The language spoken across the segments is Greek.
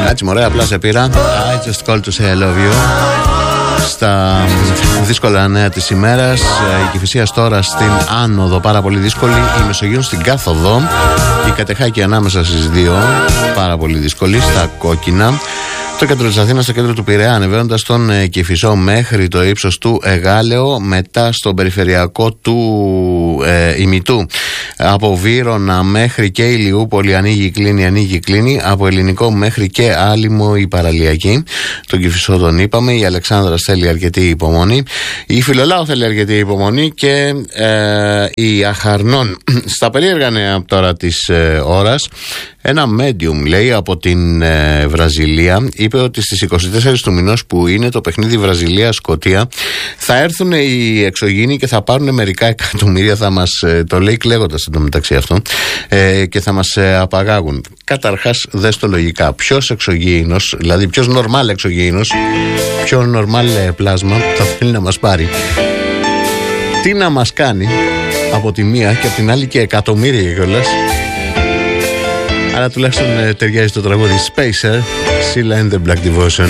Έτσι μωρέ, απλά σε πήρα. I just called to say I love you. Στα δύσκολα νέα της ημέρας, η Κηφισίας τώρα στην άνοδο, πάρα πολύ δύσκολη. Η Μεσογείος στην κάθοδο. Η Κατεχάκη ανάμεσα στις δύο, πάρα πολύ δύσκολη. Στα κόκκινα. Το κέντρο της Αθήνας, στο κέντρο του Πειραιά, ανεβαίνοντας τον Κηφισό μέχρι το ύψος του Εγάλεο, μετά στον περιφερειακό του Ημιτού. Από Βύρωνα μέχρι και Ηλιούπολη ανοίγει, κλείνει. Από Ελληνικό μέχρι και Άλυμο η παραλιακή. Τον Κηφισό τον είπαμε. Η Αλεξάνδρας θέλει αρκετή υπομονή. Η Φιλολάου θέλει αρκετή υπομονή και η Αχαρνών. Στα περίεργα νέα τώρα της ώρας, ένα medium λέει από την Βραζιλία είπε ότι στις 24 του μηνός που είναι το παιχνίδι Βραζιλία-Σκωτία θα έρθουν οι εξωγήινοι και θα πάρουν μερικά εκατομμύρια, θα μας το λέει κλαίγοντας εντωμεταξύ αυτό, και θα μας απαγάγουν. Καταρχάς δες το λογικά, ποιος εξωγήινος, δηλαδή ποιος νορμάλ εξωγήινος, ποιο νορμάλ πλάσμα θα θέλει να μας πάρει, τι να μας κάνει από τη μία και από την άλλη και εκατομμύρια κιόλας. Αλλά τουλάχιστον ταιριάζει το τραγούδι Spacer, Scylla and the Black Devotion.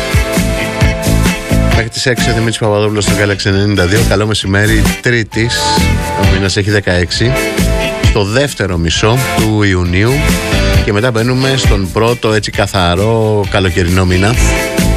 Μέχρι τις 6 Δημήτρης Παπαδόπουλος στο Galaxy 92. Καλό μεσημέρι, Τρίτης, ο μήνας έχει 16, στο δεύτερο μισό του Ιουνίου. Και μετά μπαίνουμε στον πρώτο έτσι καθαρό καλοκαιρινό μήνα.